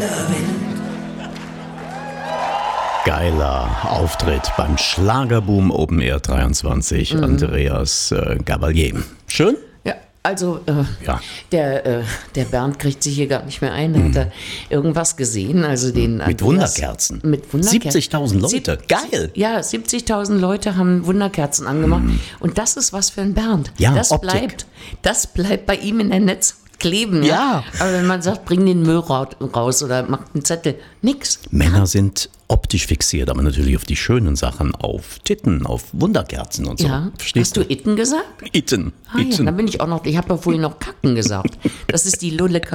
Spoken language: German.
Geiler Auftritt beim Schlagerboom Open Air 23, Andreas Gabalier. Schön? Ja, also Ja. der Bernd kriegt sich hier gar nicht mehr ein. Hat er irgendwas gesehen? Also den Mit Andreas- Wunderkerzen. Mit Wunderkerzen. 70.000 Leute. Geil. Ja, 70.000 Leute haben Wunderkerzen angemacht. Und das ist was für ein Bernd. Ja, das Optik. bleibt bei ihm in der Netz kleben. Ja. Aber wenn man sagt, bring den Müll raus oder mach einen Zettel, nix. Männer sind optisch fixiert, aber natürlich auf die schönen Sachen, auf Titten, auf Wunderkerzen und so. Ja. Verstehst Hast du Itten gesagt? Itten. Ah, ja, Itten. da bin ich auch noch, ich habe ja vorhin noch Kacken gesagt. Das ist die Lulle